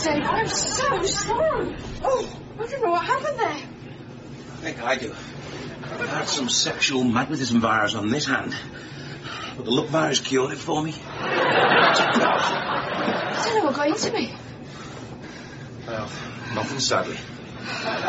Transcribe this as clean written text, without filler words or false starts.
Dave. I'm so sorry. Oh, I don't know what happened there. I think I do. I've had some sexual magnetism virus on this hand. But the luck virus cured it for me. I don't know what got into me. Well, nothing, sadly.